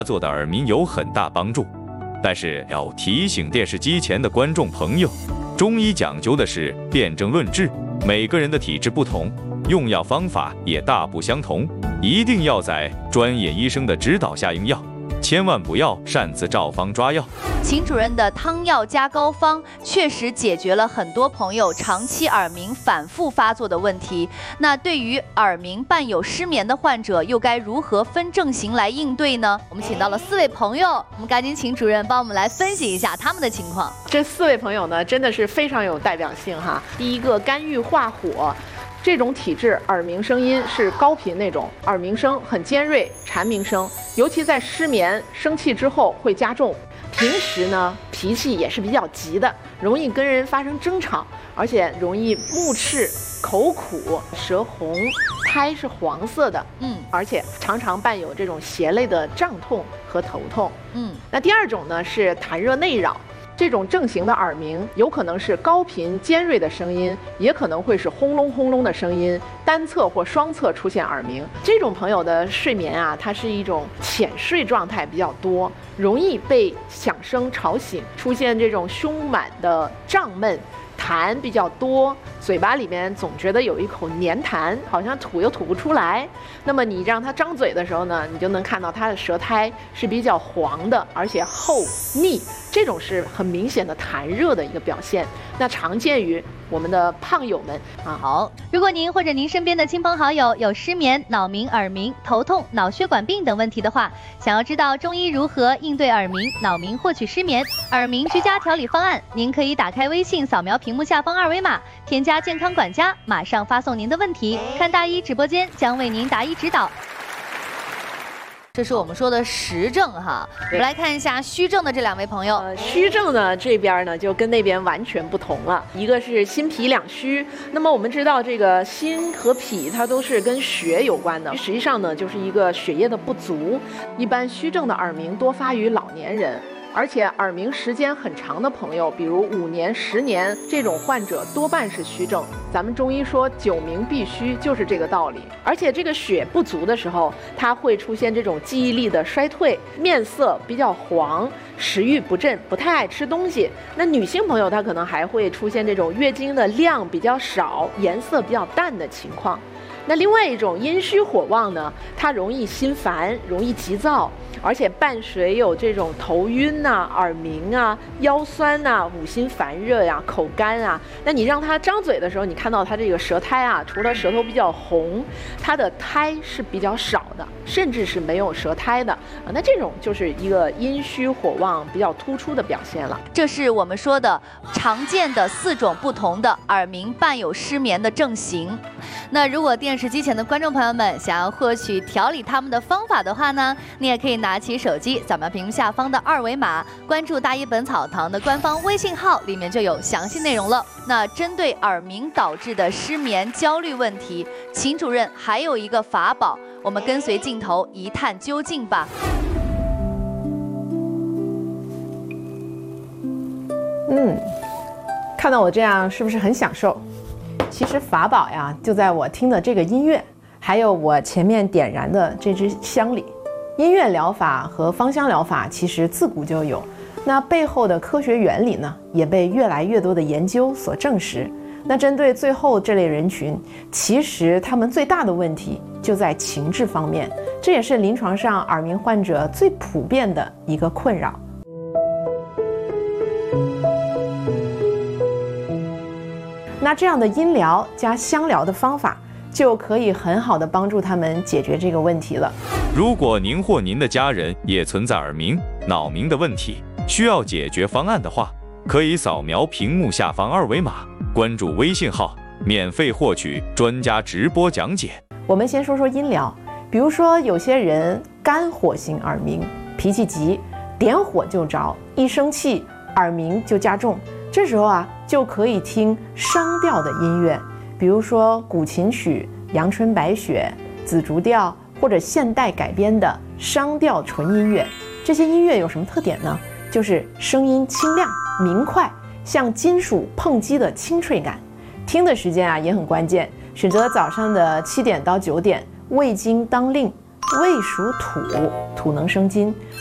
做的耳鸣有很大帮助。但是要提醒电视机前的观众朋友，中医讲究的是辨证论治，每个人的体质不同，用药方法也大不相同，一定要在专业医生的指导下用药，千万不要擅自照方抓药。 秦主任的汤药加膏方确实解决了很多朋友长期耳鸣反复发作的问题。那对于耳鸣伴有失眠的患者，又该如何分症型来应对呢？我们请到了4位朋友，我们赶紧请主任帮我们来分析一下他们的情况。 这4位朋友呢，真的是非常有代表性哈。第一个肝郁化火。这种体质耳鸣声音是高频那种，耳鸣声很尖锐，蝉鸣声，尤其在失眠、生气之后会加重。平时呢，脾气也是比较急的，容易跟人发生争吵，而且容易目赤、口苦、舌红，苔是黄色的，而且常常伴有这种胁肋的胀痛和头痛。那第二种呢是痰热内扰。这种症型的耳鸣有可能是高频尖锐的声音，也可能会是轰隆轰隆的声音，单侧或双侧出现耳鸣。这种朋友的睡眠啊，它是一种浅睡状态比较多，容易被响声吵醒，出现这种胸满的胀闷，痰比较多，嘴巴里面总觉得有一口黏痰，好像吐又吐不出来。那么你让他张嘴的时候呢，你就能看到他的舌苔是比较黄的，而且厚腻，这种是很明显的痰热的一个表现。那常见于我们的胖友们啊。 好，如果您或者您身边的亲朋好友有失眠、脑鸣、耳鸣、头痛、脑血管病等问题的话，想要知道中医如何应对耳鸣、脑鸣获取失眠、耳鸣居家调理方案，您可以打开微信，扫描屏幕下方2维码，添加健康管家，马上发送您的问题，看大医直播间将为您答疑指导。这是我们说的实症哈，我们来看一下虚症的这2位朋友。 虚症呢这边呢就跟那边完全不同了，一个是心脾两虚。那么我们知道这个心和脾它都是跟血有关的，实际上呢就是一个血液的不足。一般虚症的耳鸣多发于老年人。而且耳鸣时间很长的朋友，比如5年、10年，这种患者多半是虚症。咱们中医说久鸣必虚，就是这个道理。而且这个血不足的时候，它会出现这种记忆力的衰退，面色比较黄，食欲不振，不太爱吃东西。那女性朋友她可能还会出现这种月经的量比较少，颜色比较淡的情况。那另外一种阴虚火旺呢，它容易心烦，容易急躁，而且伴随有这种头晕啊、耳鸣啊、腰酸啊、五心烦热呀、口干啊。那你让他张嘴的时候，你看到他这个舌苔啊，除了舌头比较红，他的苔是比较少的，甚至是没有舌苔的啊。那这种就是一个阴虚火旺比较突出的表现了。 这是我们说的常见的4种不同的耳鸣伴有失眠的症型。那如果电视机前的观众朋友们想要获取调理他们的方法的话呢，你也可以拿起手机，扫描屏幕下方的2维码，关注大医本草堂的官方微信号，里面就有详细内容了。那针对耳鸣导致的失眠焦虑问题，秦主任还有一个法宝，我们跟随镜头一探究竟吧。 看到我这样是不是很享受？其实法宝呀，就在我听的这个音乐，还有我前面点燃的这支香里。音乐疗法和芳香疗法其实自古就有，那背后的科学原理呢，也被越来越多的研究所证实。那针对最后这类人群，其实他们最大的问题就在情志方面，这也是临床上耳鸣患者最普遍的一个困扰。那这样的音疗加香疗的方法，就可以很好的帮助他们解决这个问题了。 如果您或您的家人也存在耳鸣、脑鸣的问题，需要解决方案的话，可以扫描屏幕下方2维码，关注微信号，免费获取专家直播讲解。 我们先说说音疗，比如说有些人肝火型耳鸣，脾气急，点火就着，一生气耳鸣就加重。这时候啊，就可以听商调的音乐，比如说古琴曲、阳春白雪、紫竹调，或者现代改编的商调纯音乐。这些音乐有什么特点呢？就是声音清亮明快，像金属碰击的清脆感。听的时间啊也很关键，选择早上的7点到9点，胃经当令， 胃属土，土能生金，